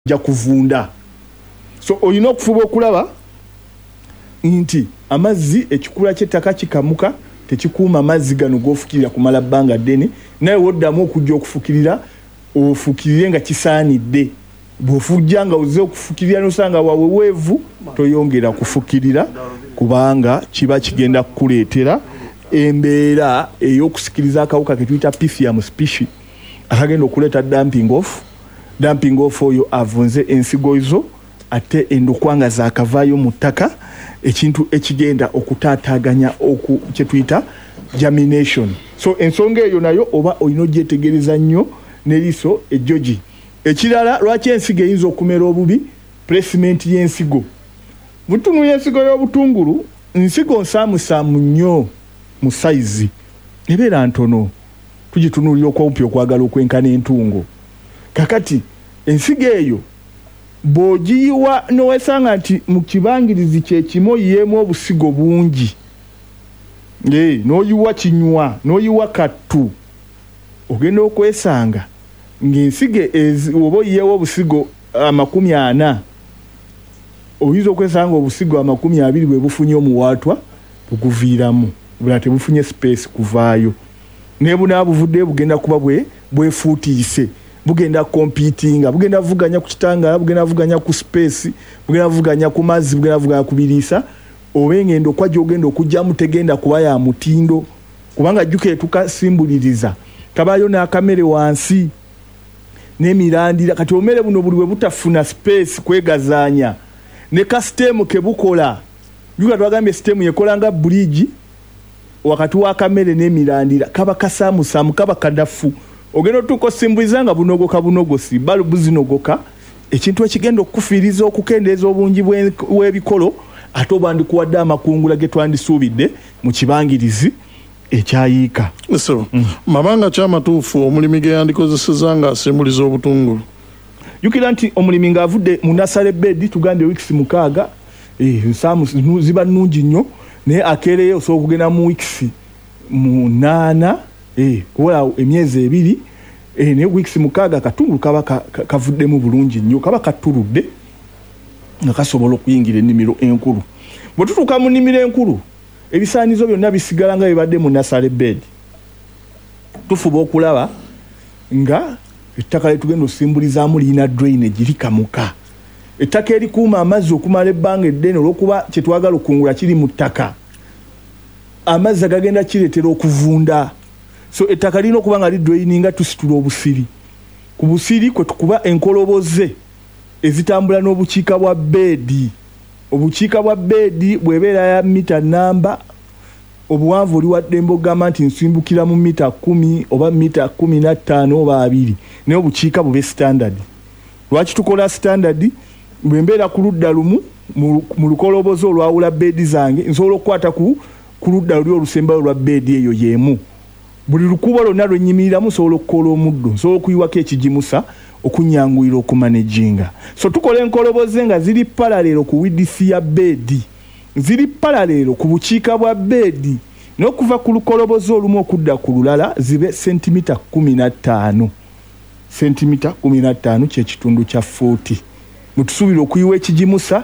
ja kuvunda. So olina okufuba okulaba nti amazzi ekikula ky'ettaka kikamuka tekikuuma amazzi gano g'ofukirira kumala bbanga ddene, naye woddamu okujja okufukirira ofukirire nga kisaanidde. Bw'ofujja nga ozze okufukirira n'osanga waweweevu toyongera kufukirira kubanga kiba kigenda kukuleetera embeera ey'okusikiriza akawuka ke tuyita Pythium species akagenda okuleeta dumping off oyo avunze ensigo zo ate endokwa zaakavaayo mu ttaka, ekintu ekigenda okutaataaganya kye tuyita germination. So ensonga eyo nayo oba olina ogyetegereza nnyo n'eriiso ejjogi. Ekirala lwaki ensigo eyinza okumera obubi, placement y'ensigo. Butunu y'ensigo y'obutungulu, nsigo nsaamusaamu nnyo mu size, ebeera ntono, tugitunuulira okwawumpya okwagala okwenkana entungo. Kakati ensigo eyo bw'ogiyiwa n'owesanga nti mu kibangirizi kye kimu oyiyeemu obusigo bungi, n'oyiwa kinywa n'oyiwa kattu, ogenda okwesanga ng'ensigo oba oyiyeewo obusigo 40, oyinza okwesanga obusigo 20 bwe bufunye omuwaatwa buguviiramu, bula tebufunye space kuvaayo. Ne bunaabuvudde bugenda kuba bwefuutiise, bugenda competinga, bugenda vuganya ku kitangala, bugenda vuganya ku space, bugenda vuganya ku mazzi, bugenda vuganya ku biriisa, oba engendo kwa gy'ogenda okujjamu tegenda kuba ya mutindo kubanga jjuke tukasimbuliriza kabaayo n'akamere wansi n'emirandira. Kati omere buno buli bwe butafuna space kwegazaanya ne kasitemu ke bukola, jjuka twagambye sitemu yekola nga bridge wakati wa kamere n'emirandira, kaba kasaamusaamu, kaba kadafu. Ogenda otuuka osimbuliza nga bunogosi balubu zinogoka, ekintu ekigenda okukufiiriza okukendeeza obungi bw'ebikolo ate oba ndikuwadde amakungula ge twandisuubidde mu kibangirizi ekyayiika. So, mabanga kyamatuufu omulimi ge yandikozeseza nga asimbuliza obutungulu. Jjukira nti omulimi ng'avudde mu nursery bed tugambye weeks 6, ensaamu ziba nnungi nnyo, naye akeereyo osobola okugenda mu weeks 8, kukola emyezi 2, naye weeks 6 akatungulu kaba kavuddemu bulungi nnyo, kaba katuludde nga kasobola okuyingira ennimiro enkulu. Bwe tutuuka mu nnimiro enkulu ebisaanizo byonna bisigala nga bibadde mu nursery bed. Tufuba okulaba nga ettaka lyetugenda osimbulizaamu lirina drainage likamuka, ettaka erikuuma amazzi okumala ebbanga eddene olw'okuba kyetwagala okungula kiri mu ttaka, amazzi agagenda kireetera okuvunda. So ettaka lirina okuba nga lidraininga tusitula obusiri. Ku busiri kwe tukuba enkoloboze ezitambula n'obukiika bwa beedi. Obukiika bwa beedi bw'ebeera ya mita namba, obuwanvu oli wadde mbogamba nti nsimbukira mu mita 10 oba mita 15 oba 2, naye obukiika bube standard. Lwaki tukola standard? Bwe mbeera ku ludda lumu mu lukoloboze olwawula beedi zange, nsobola okukwata ku ludda luli olusembayo lwa beedi eyo y'emu. Buli lukubo lwonna lwe nnyimiriramu nsobola okukola omuddo, nsobola okuyiwako ekigimusa okunyanguyira okumanejinga. So tukola enkoloboze nga ziri paralelo ku widisi ya beedi, ziri paralelo ku bukiika bwa beedi, n'okuva ku lukoloboze olumu okudda ku lulala zibe sentimita 15. Sentimita 15 kye kitundu kya 40. Mutusuubira okuyiwa ekigimusa,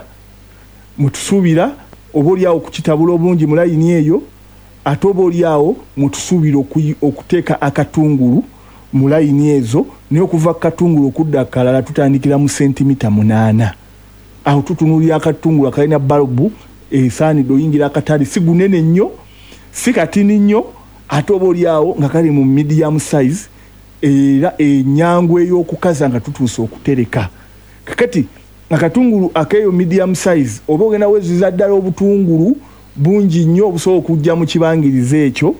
mutusuubira oba oliawo kukitabula obulungi mu layini eyo, ate oba oliawo mutusuubira okuteeka akatungulu mu layini ezo, naye okuva ku katungulu okudda kalala tutandikira mu sentimita 8. Aho tutunuulira akatungulu akalina balubu esaanidde oyingira akatali, si gunene nnyo si katini nnyo, ate oba oliawo nga kali mu medium size, era enyangu ey'okukaza nga tutuuse okutereka. Kakati akatungulu akeeyo medium size oba ogenda weziza ddala obutungulu bungi nnyo obusobola okujja mu kibangirizi ekyo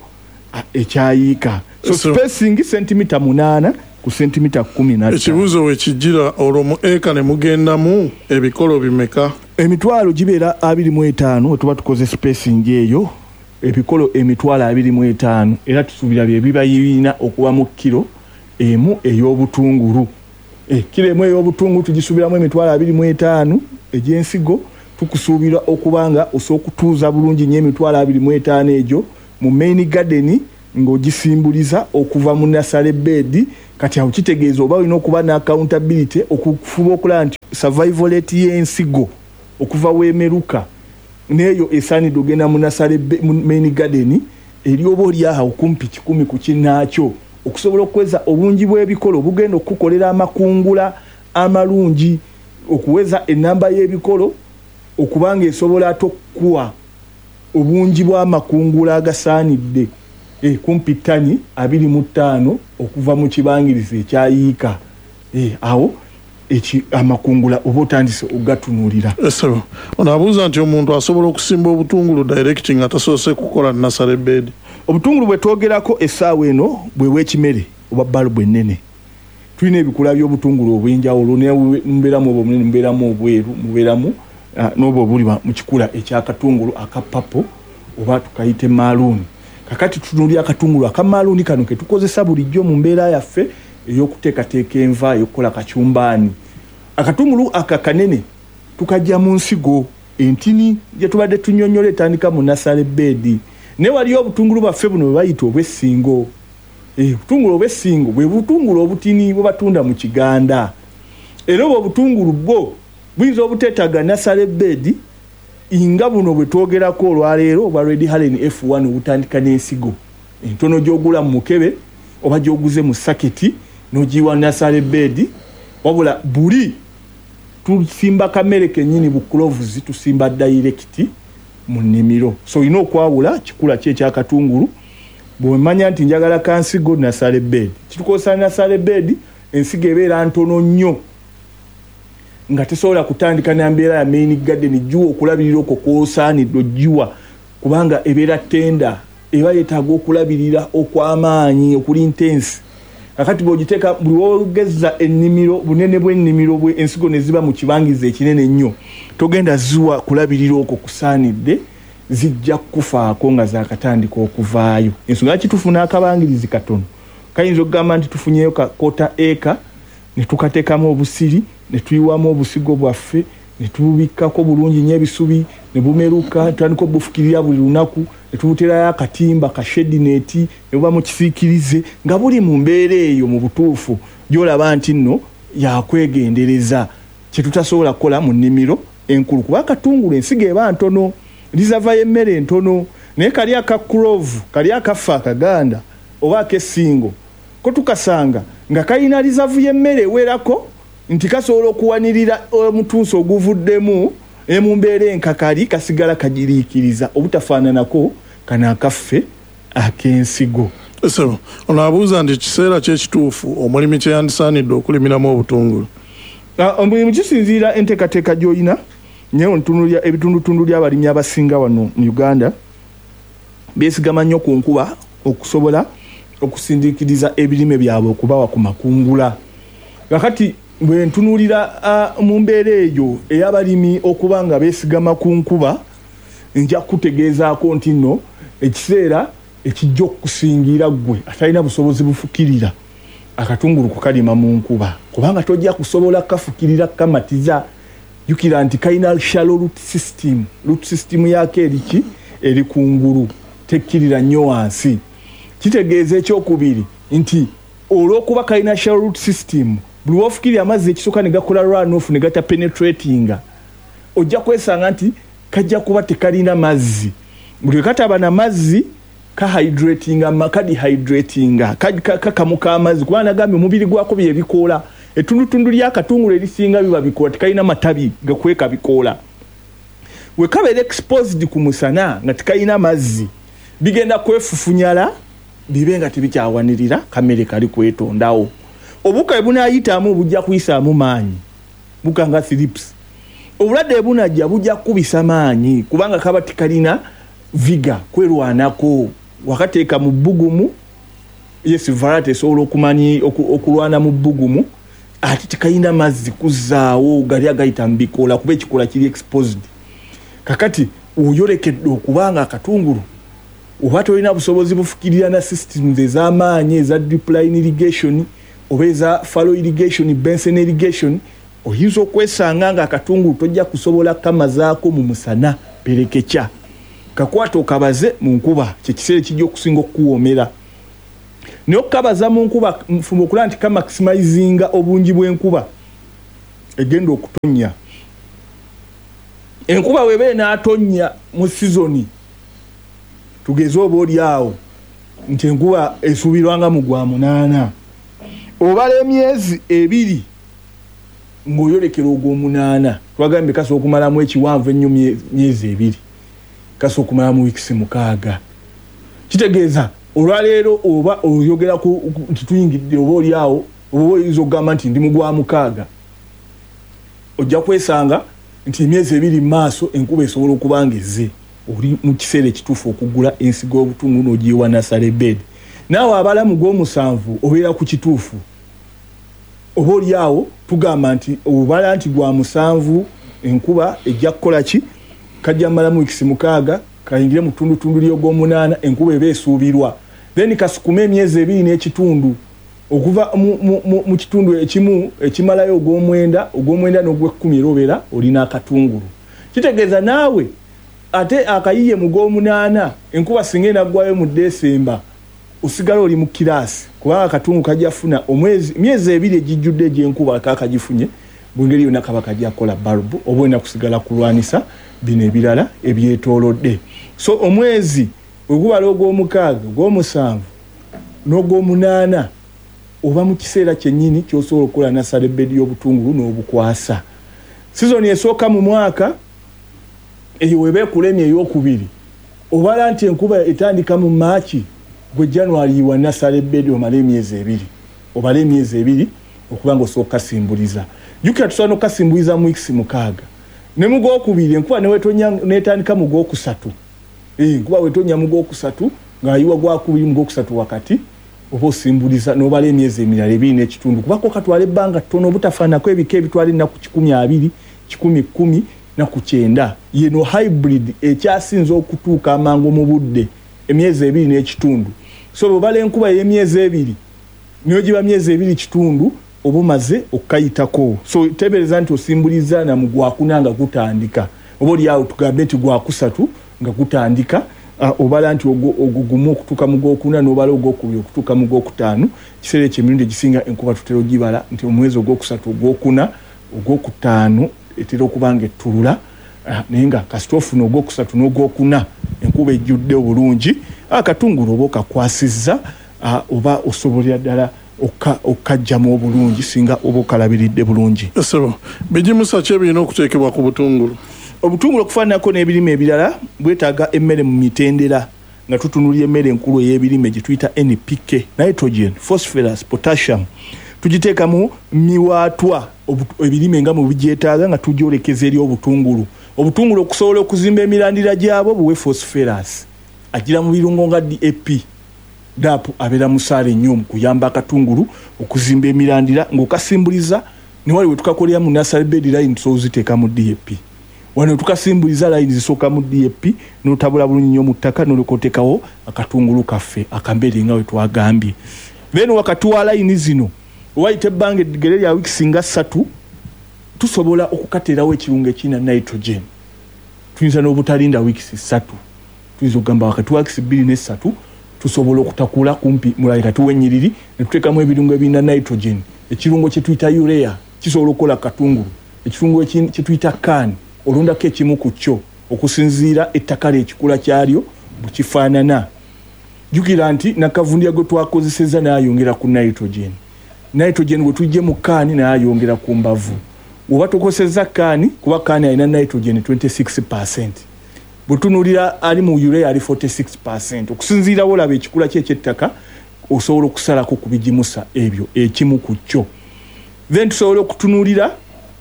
ekyayiika. So spacing sentimita 8 ku sentimita 15. Ekibuuzo we kijjira olwo mu eka ne mugendamu ebikolo bimeka? Emitwalo gibeera 25 wetuba tukoze spacing eyo, ebikolo emitwalo 25, era tusuubira bye biba yirina okuba mu kilo emu ey'obutungulu. Kilo emu ey'obutungulu tugisuubiramu emitwalo 25 egy'ensigo, tukusuubira okubanga osobola okutuuza bulungi nnyo emitwalo 25 egyo mu main garden ng'ogisimbuliza okuva mu nursery bed. Kati awo kitegeeza oba olina okuba na accountability okufuba okulaba nti survival rate y'ensigo okuva weemeruka n'eyo esaanidde ogenda mu nursery main garden eri oba oli awo kumpi 10 ku kinnaakyo okusobola okuweza obungi bw'ebikolo bugenda okukolera amakungula amalungi okuweza ennamba y'ebikolo okubanga esobola atokkuwa obungi bw'amakungula agasaanidde kumpi ttani 25 okuva mu kibangirizi ekyayiika awo amakungula oba otandise ogatunuulira. Esebo ono abuuza nti omuntu asobola okusimba obutungulu direct nga tasoose kukola nursery bed. Obutungulu bwe twogerako essaawa eno bwe bw'ekimere oba balubu ennene. Tulina ebikula by'obutungulu obw'enjawulo mubeeramu obunene mubeeramu obweru mubeeramu n'obwo obuli mu kikula ekyakatungulu akapapo oba tukayite maroon. Kakati tutunuulira akatungulu akamaluuni kano ke tukozesa bulijjo mu mbeera yaffe ey'okuteekateeka enva ey'okukola kacyumbaani. Akatungulu akakanene tukajja mu nsigo entini gye tubadde tunnyonnyola etandika mu nursery bed. Ne waliyo obutungulu baffe buno bwe bayita obw'essingo. Obutungulu obw'essingo bwe butungulu obutini bwe batunda mu Kiganda. Era obwo obutungulu bwo buyinza obuteetaaga nursery bed inga buno bwe twogerako olwaleero obwa Red Haren F1 obutandika n'ensigo entono gy'ogula mu mukebe oba gy'oguze mu saketi n'ogiwa nursery bed. Wabula buli tusimba kamere kennyini bu cloves tusimba direct mu nnimiro. So olina okwawula kikula kye ekyakatungulu bw'omanya nti njagala kansigo nursery bed. Kitukozesa nursery bed ensigo ebeera ntono nnyo nga tesobola kutandika na mbeera ya main garden jjuwa okulabirira okwo kw'osaanidde oggiwa kubanga ebeera tenda eba yeetaaga okulabirira okw'amaanyi okuli intense. Kakati bw'ogiteeka buli wogeza ennimiro bunene bw'ennimiro bwe ensigo ne ziba mu kibangizo ekinene nnyo togenda ziwa kulabirira okwo kusaanidde zijja kufaako nga zaakatandika okuvaayo. Ensonga lwaki tufuna akabangirizi katono kayinza okugamba nti tufunyeyo ka kota eka ne tukateekamu obusiri ne tuyiwamu obusigo bwaffe ne tububikkako bulungi nnyo ebisubi ne bumeruka tutandika obufukirira buli lunaku ne tubuterayo akatimba ka shedineti ne buba mu kisiikirize nga buli mu mbeera eyo mu butuufu gy'olaba nti nno yakwegendereza kye tutasobola kukola mu nnimiro enkulu kuba akatungulu ensigo eba ntono rizava y'emmere entono naye kali aka clove kali akafa akaganda oba ak'essingo ko tukasanga nga kalina rizavu y'emmere ewerako nti kasobola okuwanirira omutunsi oguvuddemu mu mbeera enkakali kasigala kagiriikiriza obutafaananako kano akaffe ak'ensigo. So ono abuuza nti kiseera ky'ekituufu omulimi kye yandisaanidde okulimiramu obutungulu. Omulimu kisinziira enteekateeka gy'olina nyewe ntunulya ebitundutundu by'abalimi abasinga wano mu Uganda beesigama nnyo ku nkuba okusobola okusindiikiriza ebirime byabwe okubawa ku makungula. Kakati bwe ntunuulira mu mbeera eyo ey'abalimi okuba nga beesigama ku nkuba nja kutegeezaako nti nno ekiseera ekijja okusingira ggwe atalina busobozi bufukirira akatungulu kukalima mu nkuba kubanga tojja kusobola kafukirira kamatiza. Jukira nti kalina shallow root system yake eriki eri kungulu tekkirira nnyo wansi. Kitegeeza ekyokubiri nti olw'okuba kalina shallow root system buli wofukirira amazzi ekisooka ne gakola runoff ne gata penetratinga ojja kwesanga nti kajja kuba tekalina mazzi. Buli kataba na mazzi kahydratinga kadihydratinga kakamuka amazzi kuba nagambye omubiri gwako bye bikoola. Etundutundu ly'akatungulu erisinga biba bikoola tekalina matabi gakweka bikoola. We kabeera exposed ku musana nga tekalina mazzi bigenda kwefufunyala bibe nga tebikyawanirira kamere kali kwetondawo. Obuka ebunayitamu bujja kuyisaamu maanyi buka nga thrips. Obulwadde ebunajja bujja kubisa maanyi kubanga kaba tekalina viga kwerwanako wakateeka mu bbugumu. Yes, variety esobola okumanyi okulwana mu bbugumu ate tekalina mazzi kuzaawo gali agayita mu bikoola kuba ekikoola kiri exposed. Kakati oyolekedde okubanga akatungulu oba tolina busobozi bufukirira na systems ez'amaanyi eza drip line irrigation oba eza fallow irrigation basin irrigation oyinza okwesanga nga akatungulu tojja kusobola kamazaako mu musana perekekya. Kakwata okabaze mu nkuba kye kiseera kijja okusinga okuwoomera. n'okukabaza mu nkuba nfumo okulaba nti ka maximizinga obungi bw'enkuba egenda okutonnya. Enkuba webe n'atonnya mu sizoni tugeze oba oli awo nti enkuba esuubirwanga mu gwa 8 obala emyezi 2 ng'oyolekera ogw'omunaana twagambye kasa okumalamu ekiwanvu ennyo myezi 2 kasa okumalamu wiikisi 6 kitegeeza olwaleero oba oyogera nti tuyingidde oba oli awo oba oyinza okugamba nti ndi mu gwa 6 ojja kwesanga nti emyezi 2 mu maaso enkuba esobola okuba ng'ezze oli mu kiseera ekituufu okugula ensigo y'obutungu n'ogiyiwa nasale bed naawe abalamu gw'omusanvu obeera ku kituufu oba oli awo tugamba nti obala nti gwa 7 enkuba ejja kukola ki kajja malamu wiikisi 6 kayingire mu tundu ly'ogw'omunaana enkuba eba esuubirwa then kasukuma emyezi 2 n'ekitundu okuva mu kitundu ekimu ekimalayo ogw'omwenda n'ogw'ekkumi obeera olina akatungulu kitegeeza naawe ate akayiye mu gw'omunaana enkuba singa enaggwayo mu Desemba osigala oli mu kiraasi kubanga akatungu kajja funa myezi 2 egijjudde egy'enkuba kakagifunye bwengeri yonna kaba kajja kukola balubu oba olina kusigala kulwanisa bino ebirala ebyetoolodde. So omwezi ogubala ogw'omukaaga ogw'omusanvu n'ogw'omunaana oba mu kiseera kyennyini ky'osobola okukola nasale bed y'obutungulu n'obukwasa. Sizoni esooka mu mwaka eyo weba ekulemye ey'okubiri obala nti enkuba etandika mu Maachi gwe January wa nasale bed omala emyezi 2 obala emyezi 2 okuba ng'osooka kasimbuliza jukira tusobola n'okasimbuliza mu wiikisi 6 ne mu gwokubiri enkuba netandika mu gwokusatu enkuba wetonya mu gwokusatu ng'ayiwa gwakubiri mu gwokusatu wakati oba osimbuliza n'obala emyezi emirala 2 n'ekitundu kubako katwala ebbanga ttono obutafaanako ebika ebitwala ennaku 20 10 na ku 9 yeno hybrid ekyasinza okutuuka amangu mu budde emyezi 2 n'ekitundu. So obala enkuba y'emyezi 2 n'ogiba myezi 2 kitundu oba omaze okukayitako. So tebereza nti osimbuliza na mu gwakunanga gutandika oba oli awo tugambe nti gwakusatu nga gutandika obala nti ogugumu okutuuka mu gwokuna n'obala ogwokubiri okutuuka mu gwokutaano kiseera ekyo emirundi egisinga enkuba tutera ogibala nti omwezi ogwokusatu ogwokuna ogwokutaano etera okuba nga ettulula naye nga kasita ofuna ogwokusatu n'ogwokuna enkuba ejjudde obulungi akatungulu oba okakwasizza oba osobolera ddala okajjamu obulungi singa oba okalabiridde bulungi. Esebo bijimusa ki ebirina okuteekebwa ku butungulu? Obutungulu okufaananako n'ebirime ebirala bwetaaga emmere mu mitendera nga tutunulira emmere enkulu ey'ebirime gye tuyita NPK, nitrogen, phosphorus, potassium tugiteeka mu miwaatwa ebirime nga mu bigyetaaga nga tugyolekeza eri obutungulu. Obutungulu okusobola okuzimba emirandira gyabwo buwe phosphorus agira mu birungo nga DAP abeera musaale nnyo mu kuyamba akatungulu okuzimba emirandira ng'okasimbuliza ne wali we tukakolera mu nasale bed line tusobola ziteeka mu DAP wano tukasimbuliza line zisooka mu DAP n'otabula bulungi nnyo mu ttaka n'olekotekawo akatungulu kaffe akambeere nga we twagambye. Then wakati wa line zino wayita ebbanga eddigere lya wiikisi nga 3 tusobola okukateerawo ekirungo ekina nitrogen. Tuyinza n'obutalinda wiikisi 3 tuyinza okugamba wakati wa wiikisi 2 ne 3 tusobola okutakula kumpi mulabika tuwennyiriri ne tuteekamu ebirungo ebirina nitrogen. Ekirungo kye tuyita urea kisobola okukola katungulu. Ekirungo kye tuyita kan olondako ekimu ku kyo okusinziira ettaka ly'ekikula kyalyo bwe kifaanana. Jjukira nti nakavundira gwe twakozesezza n'ayongera ku nitrogen. Nitrogen bwe tujje mu kaani n'ayongera ku mbavu. Bw'oba tukozesezza kaani kuba kaani alina nitrogen 26%. Butunulira ali mu urea ali 46%. Okusinziira olaba ekikula kye ky'ettaka osobola okusalako ku bijimusa ebyo ekimu ku kyo. Then tusobola okutunulira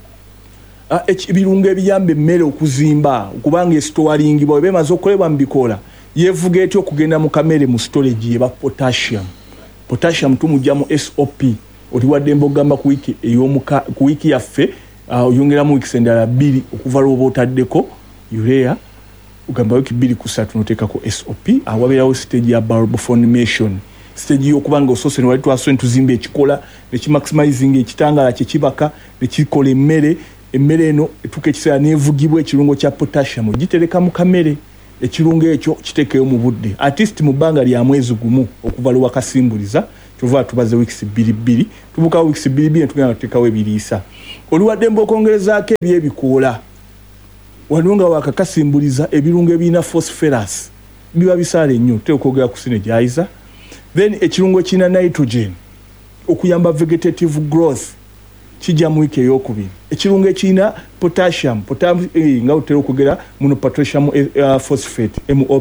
ebirungo ebiyamba emmere okuzimba okubanga esitowaringibwa weba emaze okukolebwa mu bikoola yeevuga etya okugenda mu kamere mu storage yeba potassium. Potassium tumujja mu SOP oli wadde mbogamba ku wiiki yaffe oyongeramu wiikisi endala 2 okuva lw'oba otaddeko urea ugamba wiki 2 ku 3 noteekako SOP awabeerawo stage ya bulb formation stage y'okubanga osoose ne wali twasoose ntuzimba ekikola ne kimaximizing ekitangala kye kibaka ne kikola emmere eno etuuka ekiseera neevugibwa ekirungo kya potassium gitereka mu kamere ekirungo ekyo kitekeyo mu budde at least mu bbanga lya mwezi gumu okuva lwa kasimbuliza tuva tubaze weeks 2 tubuka weeks 2 tugenda tutekawo ebiriisa oluwadde mbokongerezaako ebyebikoola walunga wakakasimbuliza ebirungo ebirina phosphorus biba bisaale nnyo teokwogera ku synergizer then ekirungo kirina nitrogen okuyamba vegetative growth kijja mu wiki ey'okubiri ekirungo ekirina potassium nga utera okugera muno potassium phosphate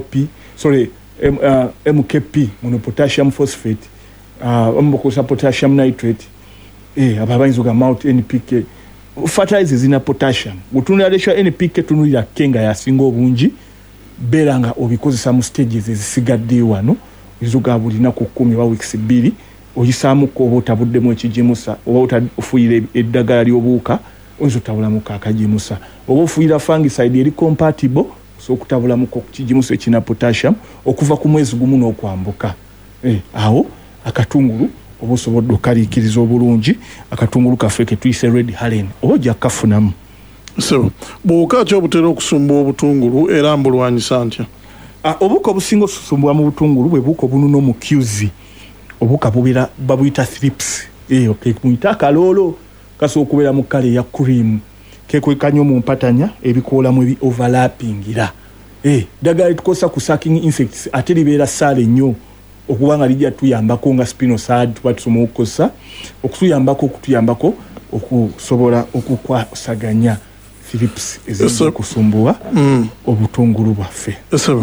MKP muno potassium phosphate omukosa potassium nitrate ababayinza ga mount NPK fertilizers zina potassium gutunula lesha NPK tunulira kenga yasinga obungi beranga obikozesa mu stages ezisigadde wano izuga bulina ku 10 wa weeks 2 oyisamu ko botabuddemu ekijimusa oba ofuyire eddagala lyobuuka onzo tabulamu kakajimusa oba ofuyira fungicide eri compatible so kutabulamu ko kijimusa ekina potassium okuva ku mwezi gumu n'okwambuka awo akatungulu obusobodde okaliikiriza obulungi akatungulu kafeke tuyise red halen ojja kafunamu so bw'okaaki obutera okusumba obutungulu era mbulwanyisa ntya obuuka obusinga osusumbwa mu butungulu bwe buuka obununo mu QZ obuuka bubira babuyita thrips muyita akaloolo kasobola okubeera mu kale ya cream kekwekanya mu mpatanya ebikoolamu ebi overlappingira ddagala litukozesa ku sucking insects ate libeera saale nnyo okubanga lijja tuyambako nga spinosad tuba tusoma okukozesa okutuyambako okusobola okukwasaganya thrips ezikusumbuwa obutungulu bwaffe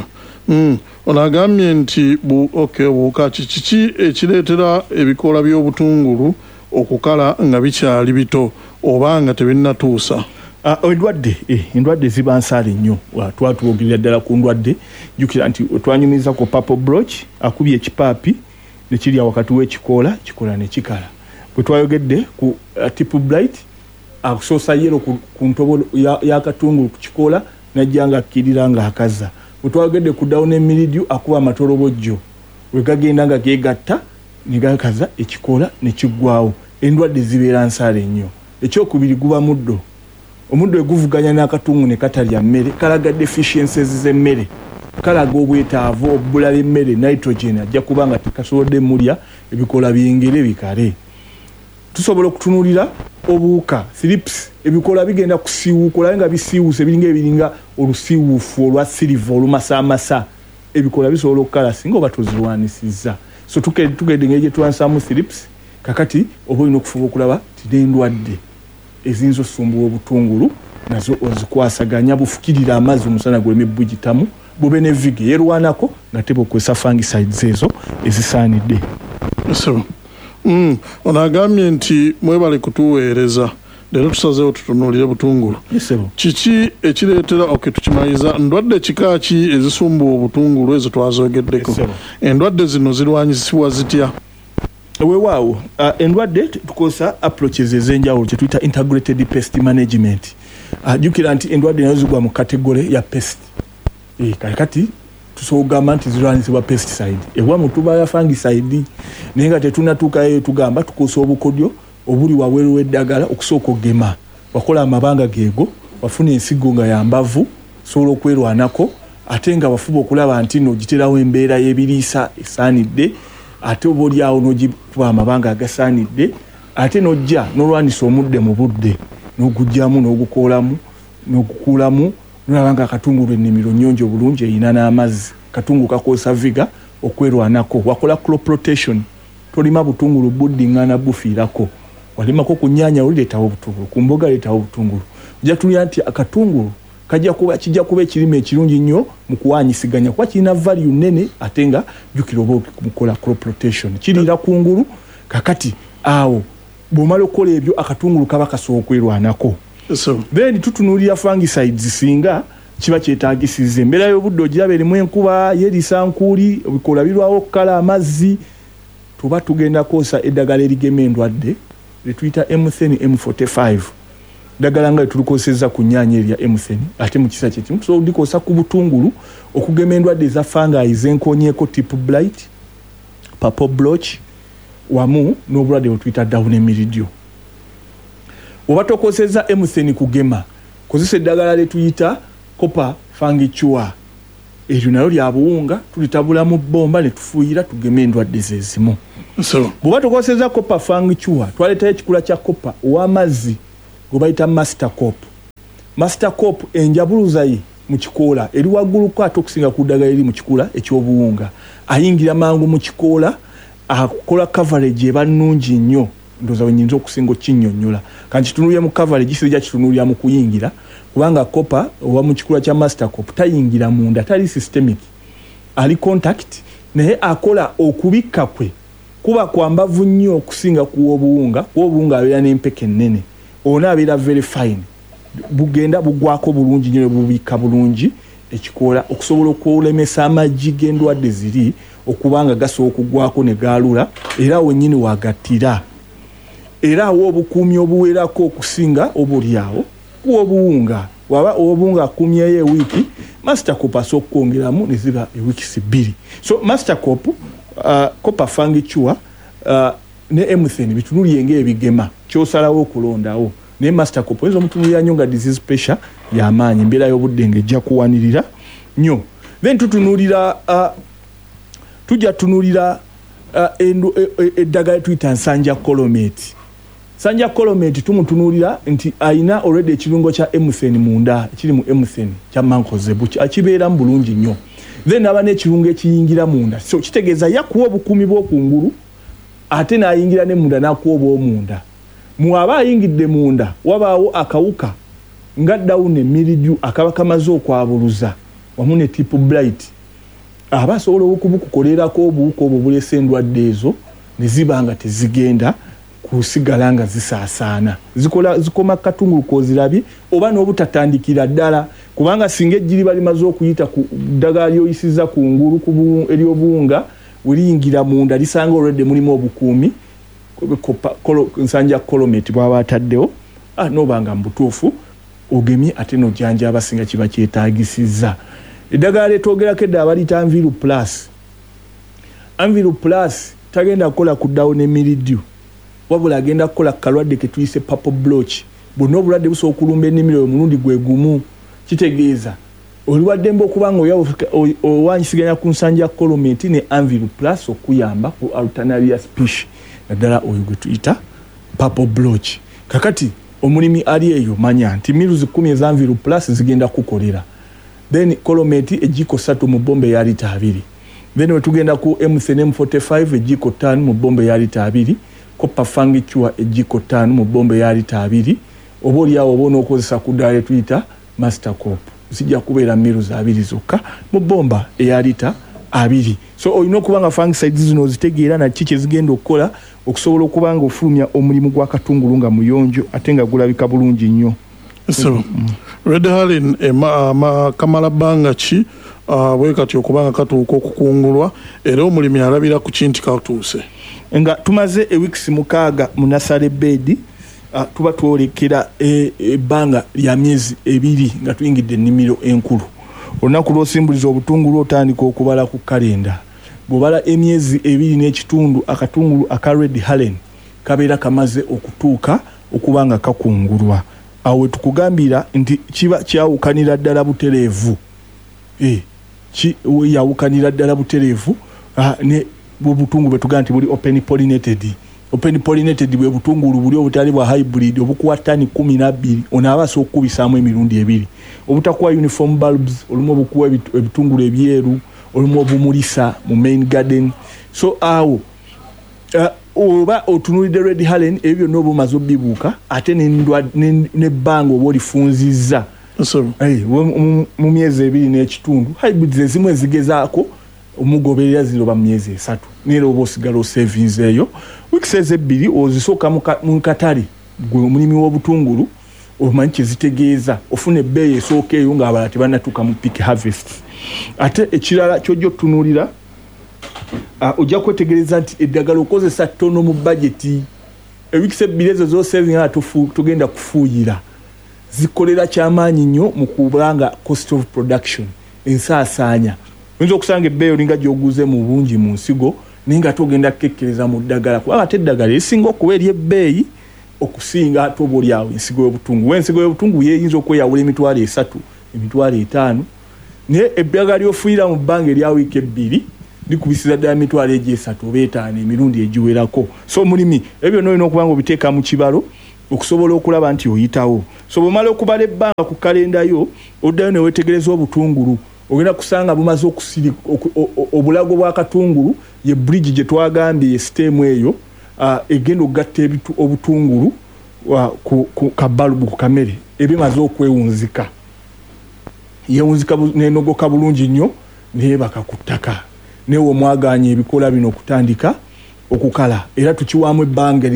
onagambye nti buukaaki kiki ekireetera ebikoola by'obutungulu okukala nga bikyali bito oba nga tebinnatuusa endwadde ziba nsaale nnyo twatuwogerera ddala ku ndwadde jjukira nti twanyumiza ku purple blotch akubye ekipaapi nekirya wakati w'ekikoola kikola ne kikala bwe twayogedde ku tip blight akusoosa yero ku ntobo y'akatungulu ku kikoola najja nga akkirira nga akaza bwe twayogedde ku down emiridio akuba amatolobojjo we gagenda nga geegatta ne gakaza ekikoola ne kiggwawo endwadde zibeera nsaale nnyo ekyokubiri guba muddo omuddo eguvuganya n'akatungu ne katalya mmere kalaga deficiencies z'emmere kalaga obwetaavu obbula l'emmere nitrogen ajja kuba nga tekasobodde mulya ebikoola byengere bikale tusobola okutunulira obuuka thrips ebikoola bigenda kusiiwuuka nga bisiiwuuse biringa olusiiwuufu olwa silver olumasaamasa ebikoola bisobola okukala singa oba tuzirwanisizza so tugende ngeri gye twansamu thrips kakati oba olina okufuba okulaba tinendwadde eziyinza osumbuwa obutungulu nazo ozikwasaganya bufukirira amazzi omusana gw'emibbugitamu bube ne vige yerwanako nga teba okozesa fungicides ezo ezisaanidde onagambye nti mwebale kutuweereza leero tusazeewo tutunuulire butungulu kiki ekireetera tukimanyiza ndwadde kika ki ezisumbuwa obutungulu ezo twazogeddeko endwadde zino zirwanyisibwa zitya weewaawo endwadde tukozesa approaches ez'enjawulo kye tuyita integrated pest management jjukira nti endwadde nayo zigwa mu kategore ya pest kati tusobola okugamba nti zirwanyisibwa pesticide ewamu tubaaya fungicide naye nga tetunatuukayo tugamba tukozesa obukodyo obuli wabweru w'eddagala okusooka ogema wakola amabanga geego wafuna ensigo nga yambavu sobola okwerwanako ate nga wafuba okulaba nti n'ogiterawo embeera y'ebiriisa esaanidde ate oba oli awo n'ogikuba amabanga agasaanidde ate n'ojja n'olwanisa omudde mu budde n'ogugyamu n'ogukoolamu n'ogukuulamu nolaba nga akatungulu ennimiro nnyonjo bulungi eyina n'amazzi katungu kakozesa viga okwerwanako wakola crop rotation tolima butungulu buddiŋŋaana bufiirako walimako ku nnyaanya olireetawo obutungulu ku mboga leetawo obutungulu ojja tulya nti akatungulu kijja kuba ekirime ekirungi nnyo mu kuwanyisiganya kuba kirina value nnene ate nga jjukira oba mukola crop rotation kiriira kungulu kakati awo bw'omala okukola ebyo akatungulu kaba kasobola okwerwanako then tutunuulira fungicides singa kiba kyetaagisiza embeera y'obudde ogiraba erimu enkuba yerisa nkuuli ebikoola birwawo okukala amazzi tuba tugenda kwosa eddagala erigema endwadde lyetuyita M10 M45 ddagala nga tulukoseza ku nnyaanya erya M10 ate mu kisa kyekimu tusobola odikosa ku butungulu okugema endwadde eza fungi ez'enkonyeeko tip blight purple blotch wamu n'obulwadde bwetuyita down emiridio oba tokoseza M10 kugema kozesa eddagala lyetuyita copper fungicide eryo nayo lya buwunga tulitabula mu bomba ne tufuuyira tugeme endwadde zezimu. Bw'oba tukoseza copper fangchua twaletayo ekikula kya copper ow'amazzi gwe bayita master cop. Master cop enjabuluza ye mu kikoola eri waggulu ko ate okusinga ku ddagala eri mu kikula eky'obuwunga. Ayingira mangu mu kikoola akola coverage eba nnungi nnyo ndoza wenyinza okusinga okinnyonnyola. Kankitunulya mu coverage sijja kitunulya mu kuyingira kubanga copper owa mu kikula kya master cop tayingira munda tali systemic. Ali contact naye akola okubikka kwe kuba kwambavu nnyo okusinga ku obuwunga abeera n'empeke nnene. Ona abeera very fine. Bugenda bugwako bulungi nnyo bubika bulungi ekikoola okusobola okulemesa amagi g'endwadde ziri okubanga gasobola okugwako ne gaalula era wennyini wagatira. Era awo obukuumi obuwerako okusinga obulyawo obuwunga. Waba obuwunga akumyeyo ewiiki master cop asobola okwongeramu ne ziba ewiikisi 2. So master cop copper fangchua ne emethane bitunulye ng'ebigema kyosalawo okulondawo. Ne master cop ezo mutunulya nnyo nga disease pressure y'amaanyi embeera y'obudde ng'ejja kuwanirira nnyo. Then tujja tunulira eddagala tuyita nsanja colomate. Sanja colomate tumutunulira nti ayina already ekirungo kya emethane munda ekiri mu emethane kya mankozebu akibeera mu bulungi nnyo. Then aba n'ekirungo ekiyingira munda. So kitegeeza yakuwa obukuumi bw'okungulu ate n'ayingira ne munda n'akuwa obw'omunda. Mwaba ayingidde munda wabaawo akawuka nga down mildew akaba kamaze okwabuluza wamu ne tip blight. Aba asobola okubukukolerako obuwuka obwo bulesa endwadde ezo ne ziba nga tezigenda kusigala nga zisaasaana. Zikoma katungulu kozirabye oba n'obutatandikira ddala kubanga singa ejjiri balimaze okuyita ku ddagala lyoyisiza ku ngulu ery'obuwunga weliyingira munda lisanga already mulimu obukuumi nsanja colomate bwaba ataddewo n'obanga mbutuufu ogemye ate n'ojjanja abasinga kiba kyetaagisizza. Eddagala lyetwogerako edda abaliyita Anviru Plus. Anviru Plus tagenda kukola kuddawo ne mildew wabula agenda kukola kalwadde ke tuyise purple blotch. Bonna obulwadde busobola okulumba ennimiro omulundi gwe gumu. Kitegeeza oliwaddemba okuba nga owanyisiganya ku nsanja colomate ne Anviru Plus okuyamba ku alternaria species naddala oyo gwe tuyita purple blotch. Kakati omulimi ali eyo manya nti miruzi 10 eza Anviru Plus zigenda kukolera. Then colomate ejiko 3 mu bombe ya lita 2. Then wetugenda ku emethane M45 ejiko 5 mu bombe ya lita 2. Copper fangchua ejiko 5 mu bombe ya lita 2. Oboli yawo bono okozesa ku ddagala tuyita master cop. Sijja kubeera miruzi 2 zokka mu bomba eya lita 2. So olina okuba nga fungicides zino zitegeera na kiki zigenda okukola okusobola okuba nga ofulumya omulimu gwa katungulu nga muyonjo ate nga gulabika bulungi nnyo. So Red Halen kamala bbanga ki bwe kati okubanga katuuka okukungulwa era omulimi alabira ku kinti katuuse nga tumaze ewiikisi 6 mu nasale bed tuba twolekera ebbanga lya myezi 2 nga tuyingidde ennimiro enkulu. Olunaku lw'osimbuliza obutungulu otandika okubala ku kalenda. Bw'obala emyezi 2 n'ekitundu akatungulu aka Red Halen kabeera kamaze okutuuka okuba nga kakungulwa. Awe tukugambira nti kiba kyawukanira ddala butereevu. Yawukanira ddala butereevu ne bw'obutungulu bwe tugaa nti buli open pollinated. Open pollinated bwe butungulu buli obutali bwa hybrid obukuwa ttani 12 onaaba asobola okukubisaamu emirundi 2. Obutakuwa uniform bulbs olumu obukuwa ebitungulu ebyeru olumu obumulisa mu main garden. So awo oba otunulidde Red Halen ebyo n'obumaze obibuuka ate n'ebbanga oba olifunzizza mu myezi 2 n'ekitundu. Hybrids ezimu ezigezaako omugoberera ziroba mu myezi 3 neera oba osigala savings eyo wiikisi 2 ozisooka mu katale gwe omulimi w'obutungulu omanyi kyezitegeeza ofuna ebbeeyi esooka eyo ng'abalala tebannatuuka mu peak harvest. Ate ekirala ky'ojja otunuulira ojja kwetegereza nti eddagala okozesa ttono mu budgeti. Ewiikisi 2 ezo z'osaving tugenda kufuuyira zikolera kyamaanyi nnyo mu kubanga cost of production ensaasaanya. Oyinza okusanga ebbeeyi olinga gy'oguze mu bungi mu nsigo naye nga togenda kukekkereza mu ddagala kubanga ate eddagala erisinga okuba ery'ebbeeyi okusinga ate oba olyawo ensigo y'obutungulu. Ensigo y'obutungulu yeeyinza okweyawula emitwalo 3 emitwalo 5 ne ebbanga lyofuira mu bbanga erya wiiki 2 likubisiza ddala mitwalo egyesatu oba etaano emirundi egiwerako. So omulimi ebyo n'olina okuba nga obiteeka mu kibalo okusobola okulaba nti oyitawo. So bw'omala okubala ebbanga ku kalendayo oddayo ne weetegereza obutungulu ogenda kusanga bumaze okusirika obulago bwa katungulu ye bridge gye twagambye ye siteemu eyo egenda okugatta obutungulu ku kabalubu ku kamere ebimaze okwewunzika yewunzika nenogoka bulungi nnyo neebaka ku ttaka newe omwaganya ebikola bino okutandika okukala era tukiwaamu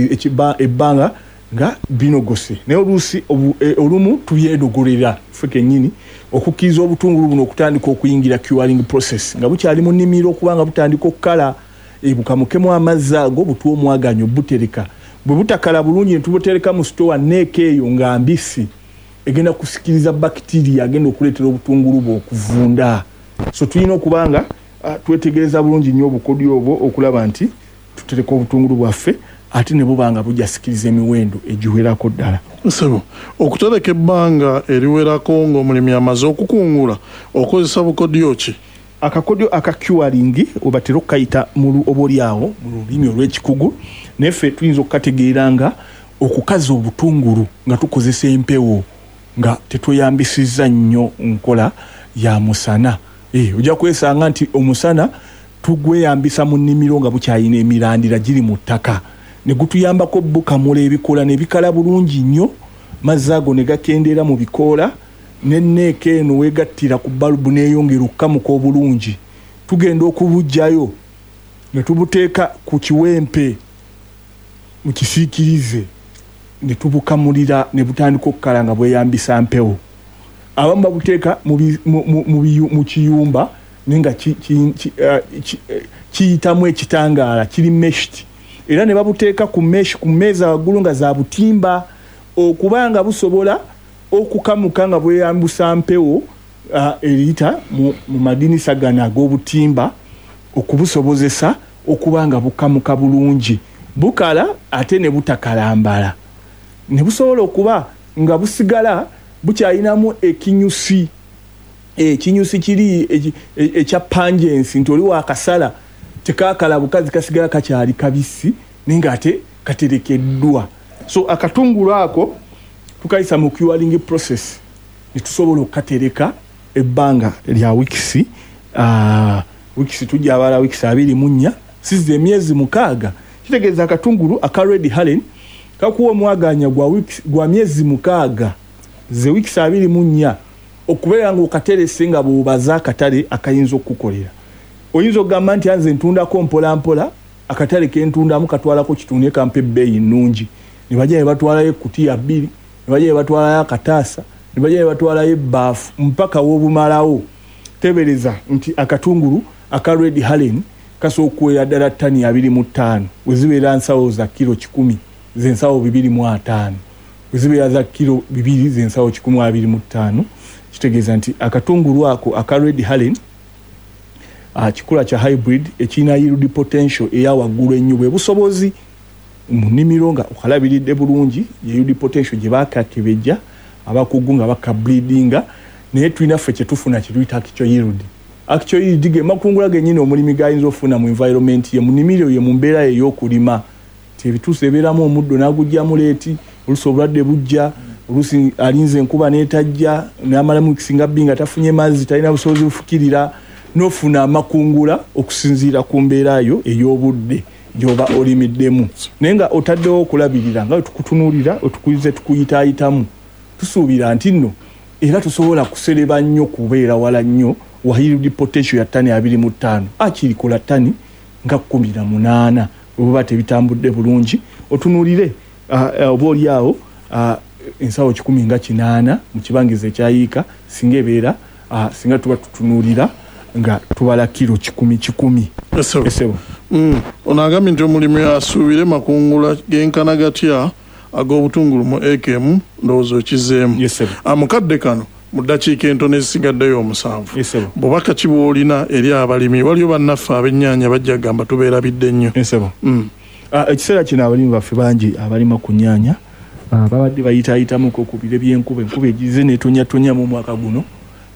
ebbanga nga binogose naye oluusi olumu tubyedogolera ffe kennyini okukkiriza obutungulu buno okutandika okuyingira curing process nga bukyali mu nnimiro okubanga butandika okukala bukamukemu amazzi ago butuwa omwaganyo butereka bwe butakala bulungi ne tubutereka mu sitowa neeka eyo nga mbisi egenda kusikiriza bakitiriya agenda okuleetera obutungulu bwo okuvunda. So tulina okubanga twetegereza bulungi nnyo obukodyo obwo okulaba nti tutereka obutungulu bwaffe ate ne bubanga bujasikiriza emiwendo egiwerako ddala. Nsebo okutereka ebbanga eriwerako ng'omulimi amaze okukungula okozesa bukodyo ki? Akakodyo aka curing obatera okukayita obaolyawo mu lulimi olw'ekikugu neffe tuyinza okukategeera nga okukaza obutungulu nga tukozesa empewo nga tetweyambisizza nnyo nkola ya musana. Ojja kwesanga nti omusana tugweyambisa mu nnimiro nga bukyayina emirandira giri mu ttaka ne gutuyambako bukamula ebikoola ne bikala bulungi nnyo mazzi ago ne gakendeera mu bikoola n'enneeka eno weegattira ku balubu neeyongera okukamuka obulungi tugenda okubugjayo ne tubuteeka ku kiwempe mu kisiikirize ne tubukamulira ne butandika okukala nga bweyambisa mpewo. Abamu babuteeka mu kiyumba naye nga kiyitamu ekitangaala kiri meshed era ne babuteeka ku mmeeza waggulu nga za butimba okubanga busobola okukamuka nga bweyambusa mpewo eriyita mu madinisa gano ag'obutimba okubusobozesa okubanga bukamuka bulungi bukala ate ne butakalambala ne busobola okuba nga busigala bukyayinamu ekinyusi kiri ekya pangensi nti oli wakasala tekakala bukazi kasigala kakyali kabisi naye nga ate katerekeddwa. So akatungulu ako tukayisa mu curing process ne tusobola okukatereka ebbanga lya wiikisi tujja abala wiikisi 24 sizza emyezi 6 kitegeeza akatungulu aka Red Haren kakuwa omwaganya gwa myezi 6 ze wiikisi 24 okubeera nga okaterese nga bw'obaza akatale akayinza okukolera. Oyinza okugamba nti anze ntundako mpolampola akatale kentundamu katwalako kitunde kampe ebbeeyi nnungi ne bajja ne batwalayo ekkutiya 2 ne bajja ne batwalayo akataasa ne bajja ne batwalayo ebbaafu mpaka w'obumalawo. Tebereza nti akatungulu aka Red Haren kasobola okuwera ddala ttani 25 we zibeera nsawo za kilo 10 z'ensawo 205 we zibeera za kilo 2 z'ensawo 125. Kitegeeza nti akatungulu ako aka Red Haren kikula kya hybrid ekina yield potential eya waggulu ennyo bwe busobozi mu nnimiro nga okalabiridde bulungi yield potential gye baakakebejja abakugu nga bakabreedinga naye tulina ffe kyetufuna kyetuyita actual yield. Actual yield ge makungula gennyini omulimi gayinza ofuna mu environment ye mu nnimiro ye mu mbeera ey'okulima ti ebituuso ebeeramu omuddo n'agugyamu leeti oluusi obulwadde bujja oluusi alinze enkuba n'etajja n'amalamu kisinga bbinga tafunye mazzi talina busobozi bufukirira n'ofuna amakungula okusinziira ku mbeera yo ey'obudde gy'oba olimiddemu naye nga otaddewo okulabirira nga tukutunuulira otukulize tukuyitaayitamu tusuubira nti nno era tusobola kusereba nnyo kubeera wala nnyo wa yield potential ya ttani 25 akirikola ttani nga 18 obuba tebitambudde bulungi otunuulire oba oliawo ensawo 10 nga 8 mu kibangizo ekyayiika singa ebeera singa tuba tutunuulira nga tubala kilo 10 Esebo. Ono agambye nti omulimi asuubire makungula genkana gatya ag'obutungulu mu AKM ndowooza okizeemu. Amukadde kano mu ddakiika entono ezisigaddeyo 7 bw'obaka ki bw'olina eri abalimi waliyo bannaffe ab'ennyaanya bajja gamba tubeerabidde nnyo. Ekiseera kino abalimi baffe bangi abalima ku nnyaanya babadde bayitaayitamuko ku bire by'enkuba enkuba egize netonyatonya mu mwaka guno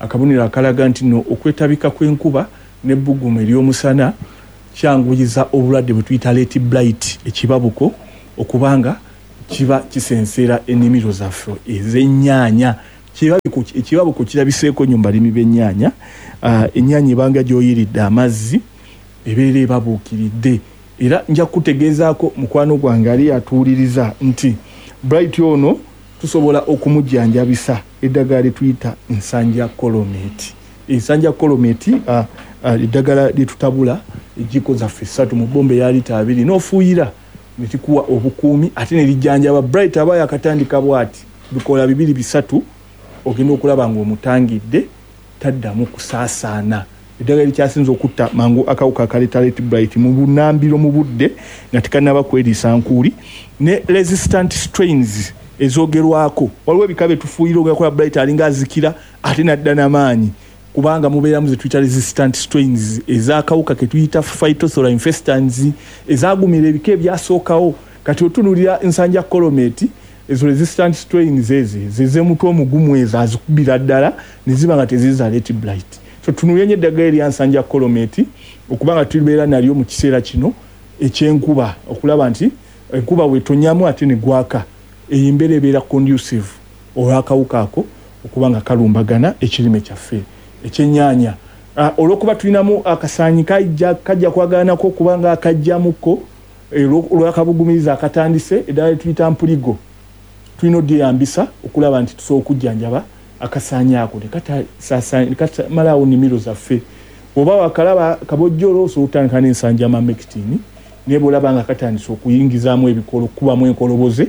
akabonero akalaga nti no okwetabika kw'enkuba n'ebbugumu ery'omusana kyanguyiza obulwadde bwe tuyita late blight ekibabuko okubanga kiba kisenseera ennimiro zaffe ez'ennyaanya. Ekibabuko kirabiseeko nnyo balimi b'ennyaanya. Ennyaanya ebanga gy'oyiridde amazzi ebeera ebabuukiridde. Era nja kutegeezaako mukwano gwange ali atuuliriza nti blight ono tusobola okumujjanjabisa eddagala lye tuyita nsanja kolometi. Ensanja kolometi eddagala lye tutabula ejjiko zaffe 3 mu bbomba eya lita 2 n'ofuuyira ne tikuwa obukuumi ate ne lijjanjaba. Bright aba yakatandika bw'ati bikola 2-3 ogenda okulaba ng'omutangidde taddamu kusaasaana. Eddagala likyasinza okutta mangu akawuka akaleeta late blight mu bunambiro mu budde nga tekannaba kweriisa nkuuli ne resistant strains ezogerwako. Waliwo ebika tufuuyira ogakola blight alinga azikira ate nadda n'amaanyi kubanga mubeeramu ze tuyita resistant strains ez'akawuka ke tuyita Phytophthora infestans ezagumira ebika ebyasookawo. Kati otunulira ensanja kolometi ezo resistant strains zezemutwe omugumu ezo azikubira ddala ne ziba nga teziza late blight. So tunulye nnyo eddagala eryansanja kolometi okubanga tubeera nalyo mu kiseera kino eky'enkuba okulaba nti enkuba wetonyamu ate ne gwaka. Eyo mbeera ebeera conducive olw'akawuka ako okubanga kalumbagana ekirime kyaffe ekyennyanja. Olw'okuba tulinamu akasaanyi kajja kwagaanako okubanga akajjamuko olw'akabugumiriza akatandise eddagala tuyita mpuligo tulina odyeyambisa okulaba nti tusobola okujjanjaba akasaanyi ako nekatamalawo nnimiro zaffe. Oba wakalaba kabojjolo osobola otandika n'ensanja mamekitini naye bw'olaba nga katandise okuyingizaamu ebikolo okukubamu enkoloboze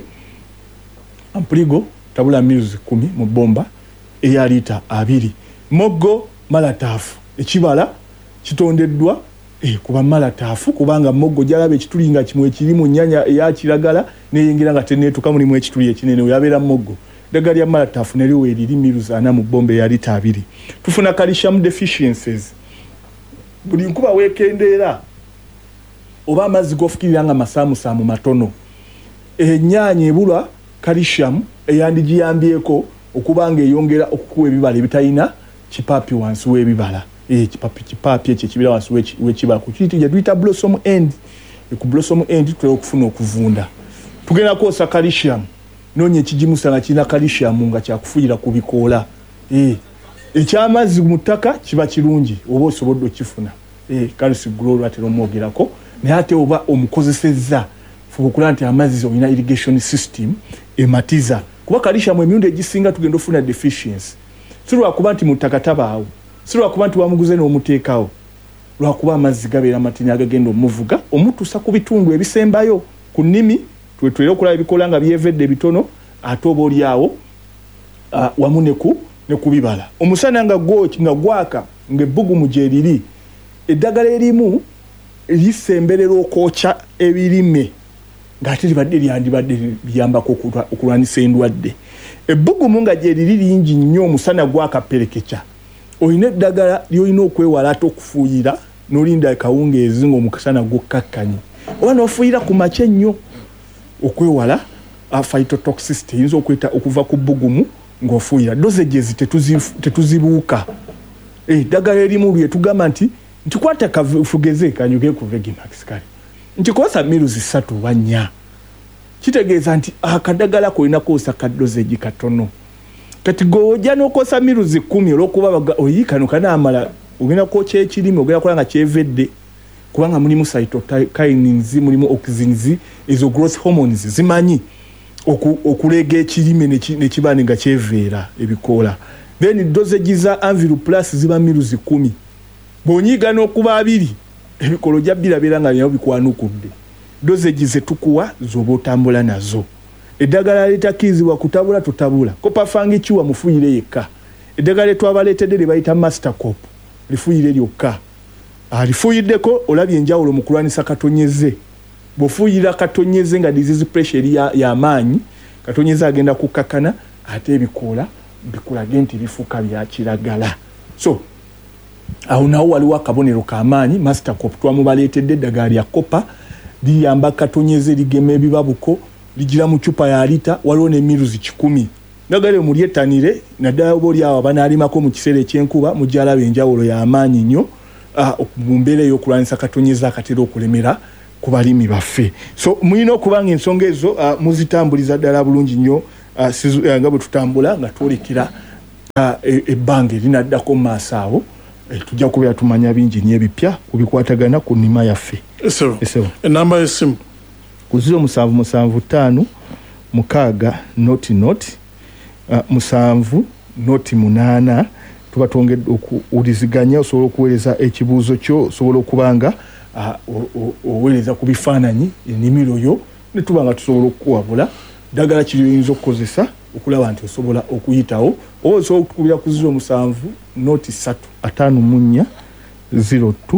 ampuligo tabula miruzi 10 mu bbomba eya lita 2. Moggo malataafu ekibala kitondeddwa kuba malataafu kubanga moggo gyalaba ekituli nga kimwe kirimu nnyaanya eya kiragala neyingira nga teneetuka mulimu ekituli ekinene oyabeera moggo. Eddagala lya malataafu neryo weeriri miruzi 4 mu bbomba eya lita 2. Tufuna calcium deficiencies. Buli nkuba weekendeera oba amazzi g'ofukirira nga masaamusaamu matono ennyaanya ebulwa calcium eyandigiyambyeko okubanga eyongera okukuwa ebibala ebitalina kipaapi wansi w'ebibala. Kipaapi ekyo ekibeera wansi w'ekibala ku kiti gye tuyita blossom end. Ku blossom end tutera okufuna okuvunda. Tugenda kwosa calcium noonya ekigimusa nga kirina calcium nga kyakufuuyira ku bikoola. Ekyamazzi mu ttaka kiba kirungi oba osobodde okifuna. Calcium glory atera omwogerako naye ate oba omukozesezza fuba okulaba nti amazzi olina irrigation system ematiza kuba calcium emirundi egisinga tugenda ofuna deficiency. Si lwakuba nti mu ttaka tabaawo, si lwakuba nti wamuguze n'omuteekawo, lwakuba amazzi gabeera matini agagenda omuvuga omutuusa ku bitundu ebisembayo ku nnimi twetwera okulaba ebikola nga byevedde bitono ate oba oliawo wamu ne ku bibala. Omusana nga gwaka ng'ebbugumu gye liri eddagala erimu lisemberera okwokya ebirime ng'ate libadde lyandibadde liyambako okulwanisa endwadde. Ebbugumu nga gye liri lingi nnyo omusana gwakaperekekya olina eddagala lyolina okwewala ate okufuuyira n'olinda akawungeezi ng'omusana gukkakkanye oba n'ofuuyira ku makya ennyo okwewala phytotoxicity eyinza okweta okuva ku bbugumu ng'ofuuyira. Dosages tetuzibuuka. Eddagala erimu lye tugamba nti kwata kafugeze kanyuge ku Vegimax kale ntikosa miruzi 3 oba 4 kitegeeza nti akadagala kolina kosa ka dosage katono. Kati gojja n'okosa miruzi 10 olw'okuba oyikano kanaamala ogenda kwokya ekirime ogenda kola nga kyevedde kubanga mulimu cytokines mulimu auxins ezo growth hormones zimanyi okulega ekirime ne kiba nga kyeveera ebikoola. Then dosage za Anviru Plus ziba miruzi 10 bw'onyiga n'okuba 2 ebikolo jja birabera nga byawo bikwanukudde. Dosage ze tukuwa z'oba otambula nazo. Eddagala litakizibwa kutabula tutabula kopafangi kiwa mufuuyire yekka. Eddagala lyetwabaleetedde lye bayita master cop lifuuyire lyokka. Alifuuyiddeko olabye enjawulo mu kulwanisa katonyeze. Bw'ofuuyira katonyeze nga disease pressure y'amaanyi katonyeze agenda kukkakana ate ebikoola bikulage nti bifuuka bya kiragala. So awo nawo waliwo akabonero k'amaanyi master cop twamubaleetedde eddagala lya kopa liyamba katonyeze ligema ebibabuko ligira mu chupa ya lita waliwo ne miruzi 10 nagale mulyetanire naddala boli awo banaalimako mu kiseera ekyenkuba mujala benjawulo y'amaanyi nnyo mu mbeera y'okulwanyisa katonyeza akatera okulemera ku balimi baffe. So mulina okubanga ensonga ezo muzitambuliza ddala bulungi nnyo nga bwe tutambula nga twolekera ebbanga erinaddako mu maaso awo tujja kubeera tumanya bingi n'ebipya kubikwatagana ku nnima yaffe. Enamba y'essimu ku 0775 mukaaga noti 7 tuba twongedde okuwuliziganya osobola okuweereza ekibuuzo kyo osobola okubanga oweereza ku bifaananyi ennimiro yo ne tuba nga tusobola okukuwabula ddagala kiri oyinza okukozesa okulaba nti osobola okuyitawo oba osobola okutukubira ku 07 noti 3 54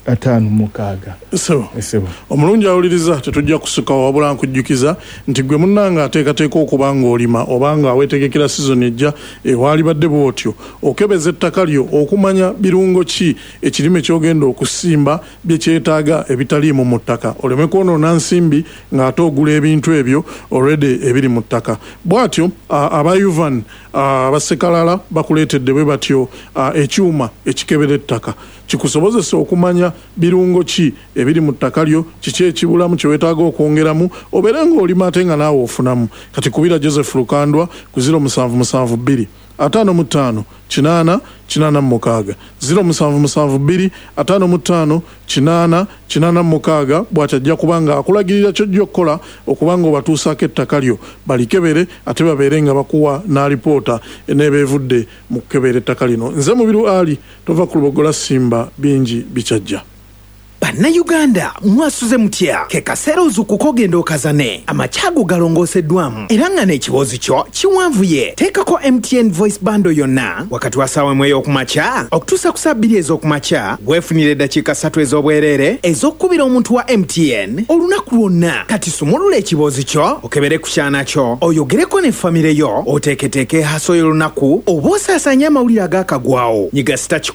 02 omulungi awuliriza tetujja kusuka wabula nkujjukiza nti gwe munnanga ateekateeka okuba ng'olima obanga weetegekera sizoni ejja ewaalibadde bw'otyo okebeza ettaka lyo okumanya birungo ki ekirime ky'ogenda okusimba bye kyetaaga ebitaliimu mu ttaka oleme kwonoona nsimbi ng'ate ogula ebintu ebyo already ebiri mu ttaka. Bw'atyo aba Yuvan abasekalala bakuleetedde bwe batyo ekyuma ekikebera ettaka kikusobozesa okumanya birungo ki ebiri mu ttaka lyo kiki ekibulamu kye weetaaga okwongeramu obeere ng'olima ate nga naawe ofunamu. Kati kubira Joseph Lukandwa ku 0772 55 8 86 0772 55 8 86 bw'akyajja kubanga akulagirira kyojja okukola okubanga obatuusaako ettaka lyo balikebere ate babeere nga bakuwa n'alipoota eneebeevudde mu kukebera ettaka lino. Nze Mubiru Ali tova ku Lubogola Simba bingi bikyajja. Bannayuganda mwasuze mutya ke kaseera ozuukuka ogenda okazane amakyago galongoseddwamu era nga n'ekibuuzo kyo kiwanvuye teekako MTN voice bando yonna wakati wa ssaawa emu ey'okumakya okutuusa ku saa 2 ez'okumakya weefunire eddakiika 3 ez'obwereere ez'okkubira omuntu wa MTN olunaku lwonna. Kati sumulula ekibuuzo kyo okebere ku kyana kyo oyogereko ne famire yo oteeketeeke haso y'olunaku oba osaasaanye amawulire agaakagwawo nyiga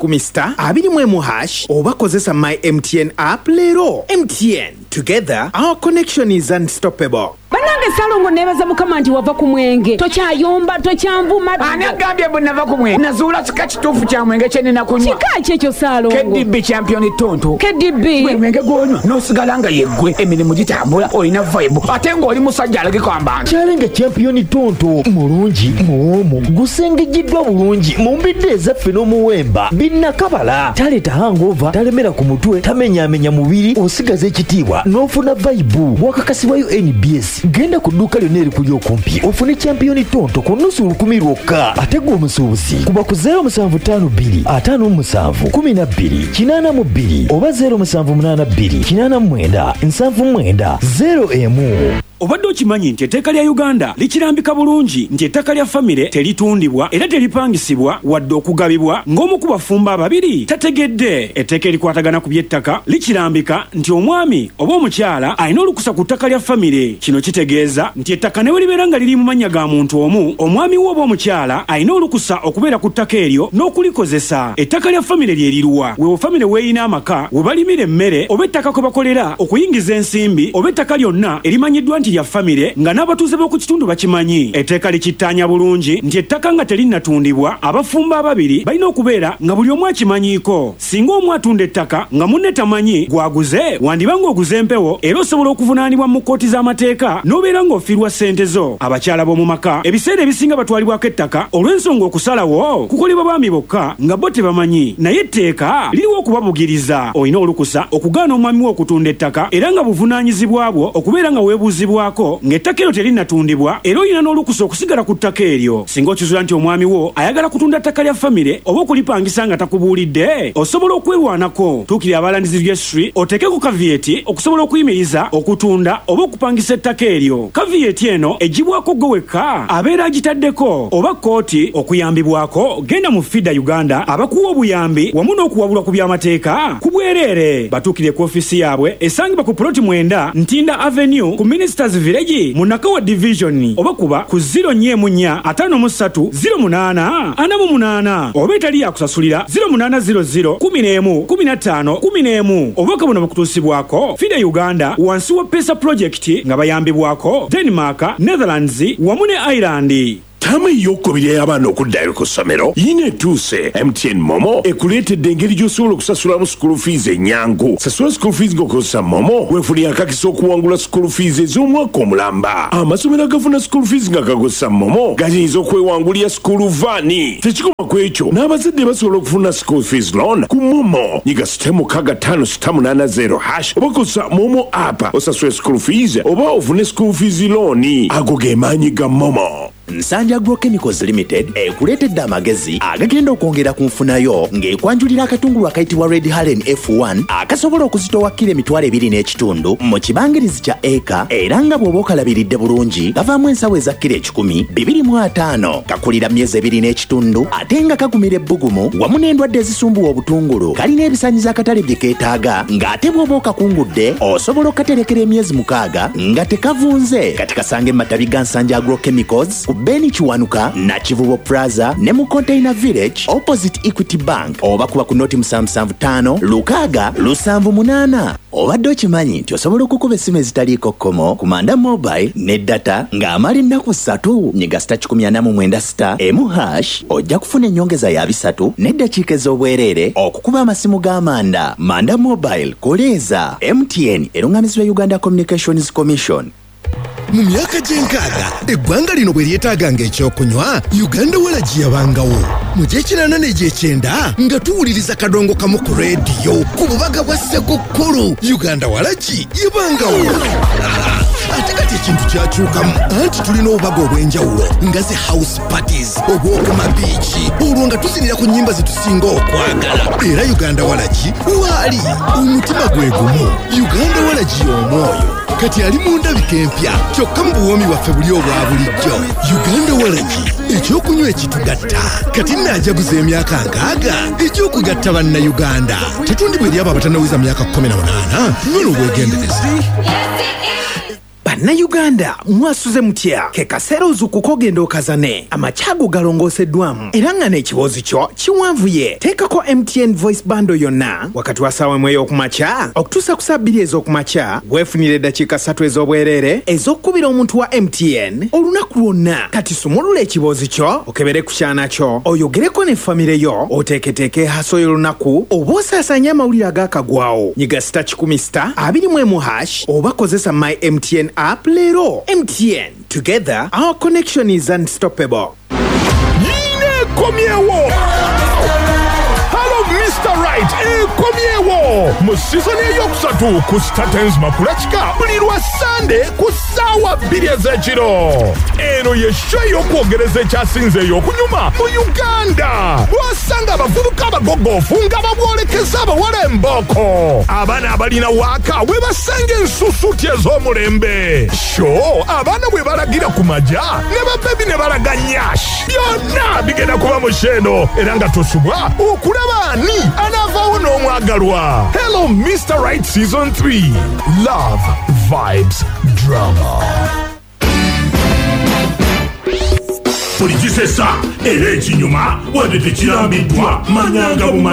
*20 oba kozesa my MTN app leero. MTN, together our connection is unstoppable. Banange Salongo nebaza mukama nti wava ku mwenge tokyayomba tokyanvuma ani agambye bwe nava ku mwenge nazuula kika kituufu kya mwenge kye nina kunywa kika kyekyo Salongo KDB champion tonto KDB mwenge gwonywa n'osigala nga yeggwe emirimu gitambula olina vibe ate ng'oli musajja alageko ambanga Challenge champion tonto mulungi muwomu gusengejiddwa bulungi mu mbidde ezaffe n'omuwemba binnakabala taleta hangover talemera ku mutwe tamenyaamenya mubiri osigaza ekitiibwa n'ofuna vibe wakakasibwayo NBS. Genda ku dduuka lyonna erikuli okumpi ofune champion tonto ku nnusu 10 lwokka ate gwe omusuubuzi kuba ku 0752 57 12 82 oba 0782 89 79 0 Obadde okimanyi nti etteeka lya Uganda likirambika bulungi nti ettaka lya famire teritundibwa era teripangisibwa wadde okugabibwa ng'omu ku bafumba ababiri tategedde. Etteeka erikwatagana ku by'ettaka likirambika nti omwami oba omukyala alina olukusa ku ttaka lya famire. Kino kitegeeza nti ettaka ne bwe libeera nga liri mu mannya ga muntu omu, omwami we oba omukyala alina olukusa okubeera ku ttaka eryo n'okulikozesa. Ettaka lya famire lye liruwa weewo famire weeyina amaka we balimira emmere oba ettaka kwe bakolera okuyingiza ensimbi oba ettaka lyonna erimanyiddwa nti ya famire nga n'abatuuze b'oku kitundu bakimanyi. Etteeka likittaanya bulungi nti ettaka nga terinnatundibwa abafumba ababiri balina okubeera nga buli omu akimanyiiko. Singa omu atunda ettaka nga munne tamanyi gwaguze wandiba ng'oguze empewo era osobola okuvunaanibwa mu kkooti z'amateeka n'obeera ng'ofiirwa ssente zo. Abakyala b'omu maka ebiseera ebisinga batwalibwako ettaka olw'ensonga okusalawo kukolebwa baami bokka nga bo tebamanyi naye etteeka liriwo okubabugiriza. Olina olukusa okugaana omwami we okutunda ettaka era nga buvunaanyizibwa bwo okubeera nga weebuuzibwa ng'ettaka eryo terinnatundibwa era olina n'olukusa okusigala ku ttaka eryo. Singa okizuula nti omwami wo ayagala kutunda ttaka lya famire oba okulipangisa nga takubuulidde osobola okwerwanako. Tuukirira abalandizi registry oteekeko kavieti okusobola okuyimiriza okutunda oba okupangisa ettaka eryo. Kavieti eno egibwako gwe wekka abeera agitaddeko oba kkooti okuyambibwako genda mu FIDA Uganda abakuwa obuyambi wamu n'okuwabulwa ku by'amateeka ku bwereere. Batuukire ku ofiisi yaabwe esangibwa ku Ploti 9 Ntinda Avenue ku Ministers Village mu Nakawa Division oba kuba ku 014 53 08 48 oba etali yakusasulira 0800 11 15 11 obubaka buno bukutuusibwako FIDA Uganda wansi wa PESA project nga bayambibwako Denmark, Netherlands wamu ne Ireland. Tama ey'okubiri y'abaana okuddayo ku ssomero yina etuuse. MTN Momo ekuleetedde engeri gy'osobola okusasulamu school fees ennyangu. Sasula school fees ng'okozesa Momo weefunira akakisa okuwangula school fees ez'omwaka omulamba. Amasomero agafuna school fees nga gakozesa Momo gayinza okwewangulira school vaani. Tekikoma ku ekyo n'abazadde basobola okufuna school fees loan ku Momo. Nyiga *55880# oba kozesa Momo app osasule school fees oba ofune school fees loan. Ago ge maanyi ga Momo. Nsanja Agrochemicals Limited ekuleetedde amagezi agagenda okwongera ku nfunayo ng'ekwanjulira akatungulu akayitibwa Red Haren F1 akasobola okuzitowa kilo 2.5 mu kibangirizi kya eka era nga bw'oba okalabiridde bulungi gavaamu ensawo eza kilo 10 2.5 kakulira myezi 2.5 ate nga kagumira ebbugumu wamu n'endwadde ezisumbuwa obutungulu kalina ebisaanyizo akatale bye keetaaga ng'ate bw'oba okakungudde osobola okukaterekera emyezi 6 nga tekavunze kati kasange mu matabi ga Nsanja Agrochemicals Beni Kiwanuka na Kivubo Plaza ne mu Container Village opposite Equity Bank oba kuba ku noti 775 Lukaga 778 obadde okimanyi nti osobola okukuba essimu ezitaliiko kkomo ku Manda Mobile ne data ng'amala ennaku 3 nyiga *189*1# ojja kufuna ennyongeza ya 3 n'eddakiika ez'obwereere okukuba amasimu g'Amanda. Manda Mobile koleeza MTN erungamizibwa Uganda Communications Commission. Mu myaka gy'enkaaga eggwanga lino bwe lyetaaganga ekyokunywa Uganda Walagi yabangawo mu gy'ekinaana n'egy'ekyenda nga tuwuliriza kadongo kamu ku leediyo ku bubaga bwa Ssekukkulu Uganda Walagi yabangawo. Ate kati ekintu kyakyukamu anti tulina obubaga obw'enjawulo nga ze house parties obw'okuma biiki olwo nga tuzinira ku nnyimba zetusinga okwagala era Uganda Walagi waali omutima gwe gumu. Uganda Walagi omwoyo kati ali mu ndabika empya kyokka mu buwoomi bwaffe buli obwa bulijjo. Uganda Walagi ekyokunywa ekitugatta kati naajaguza emyaka 60 ekyokugatta bannayuganda. Tetundibwa eri abo abatanawiza myaka 18 nyono obwegendereza. Bannayuganda mwasuze mutya ke kaseera ozukuko ogenda okazane amakyago galongoseddwamu era nga n'ekibozi kyo kiwanvuye. Teekako MTN voice bando yonna wakati wa ssaawa emu ey'okumakya okutuusa ku saa 2 ez'okumakya weefunire eddakiika 3 ez'obwereere ez'okukubira omuntu wa MTN olunaku lwonna. Kati sumulula ekibozi kyo okebere ku kyana kyo oyogereko ne famire yo oteeketeeke haso y'olunaku oba osaasaanye amawulire agaakagwawo. Nyiga *21# oba kozesa my MTN app leero. MTN, together our connection is unstoppable. Komyewo! Hello Mr. Right, komyewo! Mu season eyokusatu ku Statens Makulachika buli lwa Sunday ku ssaawa 2 ez'ekiro. Eno ye show y'okwogereza ekyasinzeeyo okunyuma mu Uganda. Bw'osanga abavubuka abagogofu nga babwolekeza abawala embooko. Abaana abalina waaka we basanga ensusuuti ez'omulembe. Show abaana bwe balagira ku majja ne babebi ne balaga nyash. Byonna bigenda kuba mu sheno era nga tosubwa okulaba ani anaavaawo n'omwagalwa. Hello Mr. Right Season 3. Love, vibes, drama. Buli kisesa era ekinyuma wadde tekirambiddwa manyanga